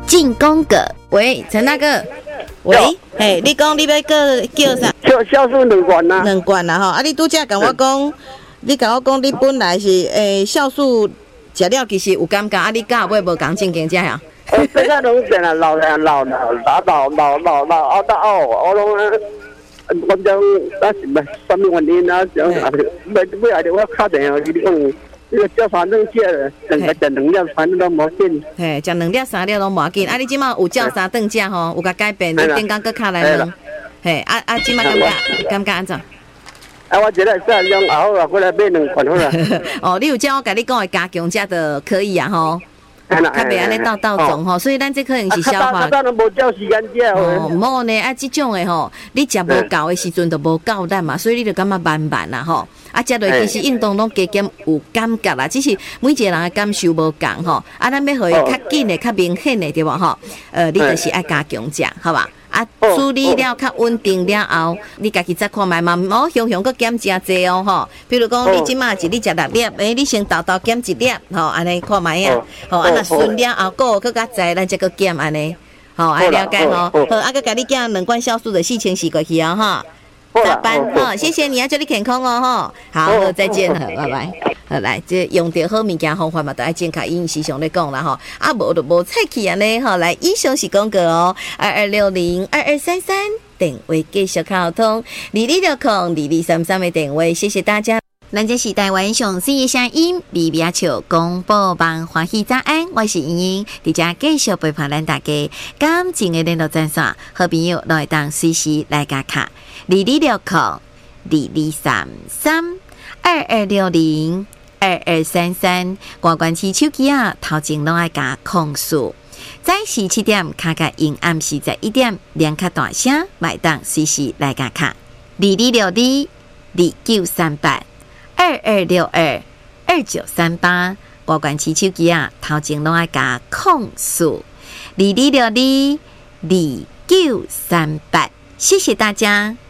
进攻个。喂，陈大哥。喂，嘿，你讲你要叫啥？ 酵素2罐啊。 2罐啦吼，啊，你拄则甲我讲，你本来是酵素食了其实有感觉，啊，你到尾无讲正经食呀？ 这个拢是啦，老啊，我拢我讲那是咩？什么原因啊？想不要的我打电话给你讲，这个叫反正食2粒反正都无紧。 嘿，食2粒3粒拢无紧。啊，你即马有叫3顿食吼，有甲改变，你顶工搁卡来问。嘿，即马感觉安怎？ 我觉得这样后啊，过来买2罐好啦。 哦，你有叫我甲你讲的加强食就可以啊吼。较袂安尼倒总吼，所以咱这可能是消化。 咱都无照时间食哦，无呢，即种的吼，你食无够的时阵就无够咱嘛，所以你就感觉慢慢啦吼。食落其实运动拢加减有感觉啦，只是每一个人的感受无共吼。咱要互伊较紧的、较明显的对无吼？你就是爱加强食，好吧？处理了较稳定了后，你家己再看卖嘛，毋好雄雄搁减真济哦吼。比如讲，你即马一日食6粒，你先豆减1粒，吼，安尼看卖啊，吼，若顺了后搁较载，咱再搁减安尼，吼，爱了解吼。好，搁甲你讲2罐酵素的事情洗过去哦，哈。加班哈，谢谢你啊，祝你健康哦哈。好，再见了，拜拜。好来，这用着好物件方法嘛，都爱健康饮食上咧讲啦吼。无就无菜去安尼吼。来，以上是广告哦，22602233电话继续沟通，22602233的电话，谢谢大家。咱这是台湾上水的声音，微微笑广播网欢喜早安，我是莹莹，伫遮继续陪伴咱大家。感情的联络专线，好朋友都会当随时来加卡，2260223322602233，外关市手机啊，头前拢爱加控诉。早时7点，卡甲因暗时11点，连较大声，麦当随时来加卡2262293822622938，外关市手机啊，头前拢爱加控诉22622938，谢谢大家。